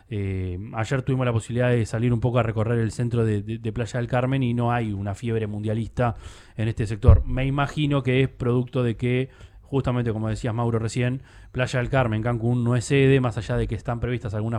Ayer tuvimos la posibilidad de salir un poco a recorrer el centro de Playa del Carmen y no hay una fiebre mundialista en este sector. Me imagino que es producto de que, justamente como decías Mauro recién, Playa del Carmen, Cancún no es sede, más allá de que están previstas algunas